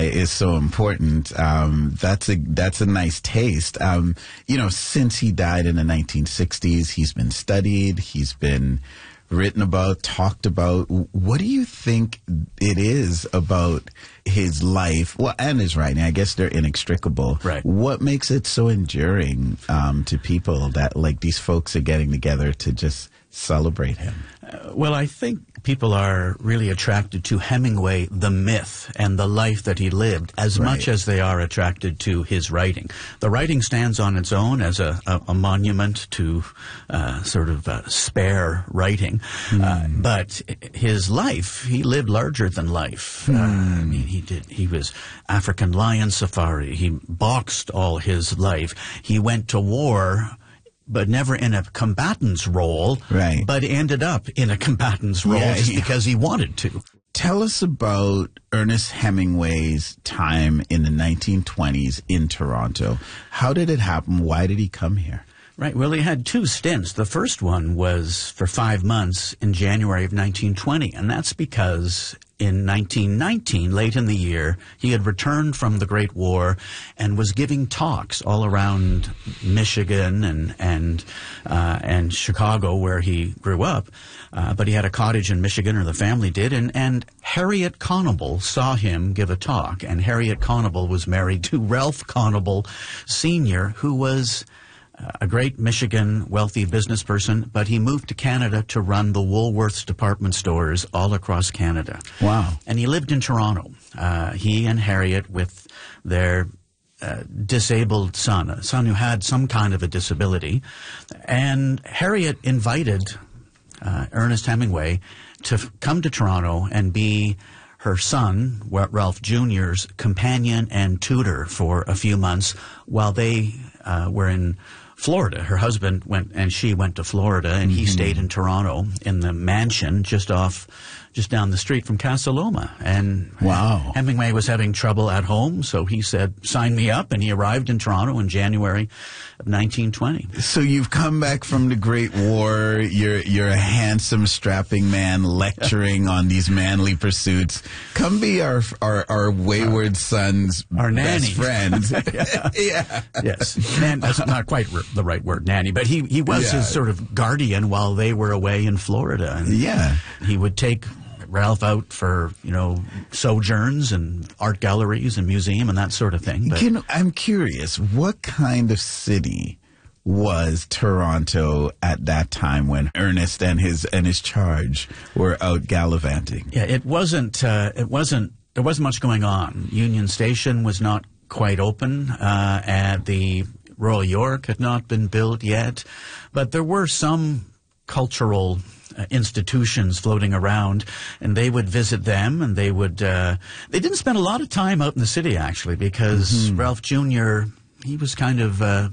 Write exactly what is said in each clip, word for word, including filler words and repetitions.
is so important. Um, that's a that's a nice taste. Um, you know, since he died in the nineteen sixties, he's been studied. He's been written about, talked about. What do you think it is about his life, well, and his writing? I guess they're inextricable. Right. What makes it so enduring um, to people that, like, these folks are getting together to just celebrate him? Uh, well, I think people are really attracted to Hemingway, the myth, and the life that he lived, as Right. much as they are attracted to his writing. The writing stands on its own as a, a, a monument to uh, sort of uh, spare writing. Mm. Uh, but his life, he lived larger than life. Mm. Uh, I mean, he did. He was African lion safari. He boxed all his life. He went to war, but never in a combatant's role, Right. but ended up in a combatant's role Yeah, just yeah. because he wanted to. Tell us about Ernest Hemingway's time in the nineteen twenties in Toronto. How did it happen? Why did he come here? Right. Well, he had two stints. The first one was for five months in January of nineteen twenty, and that's because in nineteen nineteen, late in the year, he had returned from the Great War and was giving talks all around Michigan and and uh, and Chicago, where he grew up. Uh, but he had a cottage in Michigan, or the family did, and and Harriet Conable saw him give a talk, and Harriet Conable was married to Ralph Conable Senior, who was a great Michigan wealthy business person, but he moved to Canada to run the Woolworths department stores all across Canada. Wow. And he lived in Toronto. Uh, he and Harriet, with their uh, disabled son, a son who had some kind of a disability. And Harriet invited uh, Ernest Hemingway to f- come to Toronto and be her son, Ralph Junior's companion and tutor for a few months while they uh, were in Florida. Her husband went, and she went to Florida, and mm-hmm. he stayed in Toronto in the mansion just off, just down the street from Casa Loma. And wow. Hemingway was having trouble at home, so he said, "Sign me up," and he arrived in Toronto in January of nineteen twenty. So you've come back from the Great War. You're you're a handsome, strapping man lecturing on these manly pursuits. Come be our our, our wayward son's our nanny. best friend. yeah. yeah. Yes. Nan, that's not quite the right word, nanny, but he, he was yeah. his sort of guardian while they were away in Florida. And yeah. he would take Ralph out for, you know, sojourns and art galleries and museum and that sort of thing. But Can, I'm curious, what kind of city was Toronto at that time when Ernest and his and his charge were out gallivanting? Yeah, it wasn't. Uh, it wasn't. There wasn't much going on. Union Station was not quite open, uh, and the Royal York had not been built yet, but there were some cultural Uh, institutions floating around, and they would visit them, and they would uh, they didn't spend a lot of time out in the city, actually, because mm-hmm. Ralph Junior, he was kind of uh,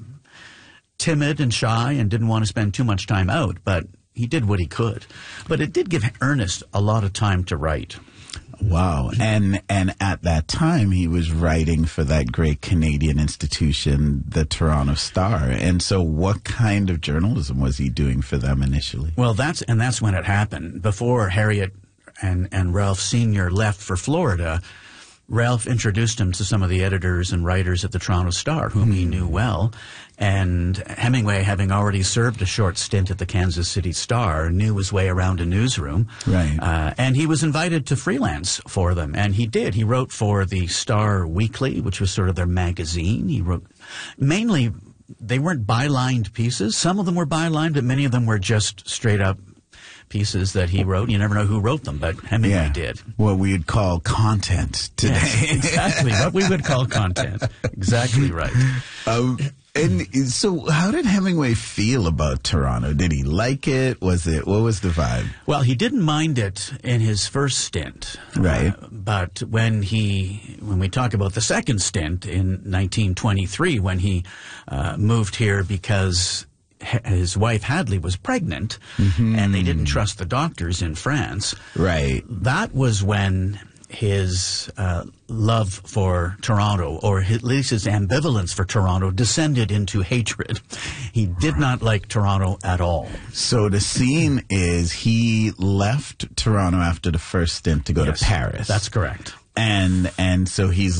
timid and shy and didn't want to spend too much time out, but he did what he could. But it did give Ernest a lot of time to write. Wow. And and at that time, he was writing for that great Canadian institution, the Toronto Star. And so what kind of journalism was he doing for them initially? Well, that's and that's when it happened. Before Harriet and, and Ralph Senior left for Florida, Ralph introduced him to some of the editors and writers at the Toronto Star, whom mm. he knew well. And Hemingway, having already served a short stint at the Kansas City Star, knew his way around a newsroom. Right. Uh, and he was invited to freelance for them. And he did. He wrote for the Star Weekly, which was sort of their magazine. He wrote mainly, they weren't bylined pieces. Some of them were bylined, but many of them were just straight up pieces that he wrote. You never know who wrote them, but Hemingway yeah. did. What we would call content today. Yes, exactly. What we would call content. Exactly right. Um, and so how did Hemingway feel about Toronto? Did he like it? Was it, what was the vibe? Well, he didn't mind it in his first stint. Right. Uh, but when he, when we talk about the second stint in nineteen twenty-three, when he uh, moved here because his wife Hadley was pregnant, mm-hmm. and they didn't trust the doctors in France. Right. That was when his uh, love for Toronto, or at least his ambivalence for Toronto, descended into hatred. He did not like Toronto at all. So the scene is he left Toronto after the first stint to go yes, to Paris. That's correct. And and so he's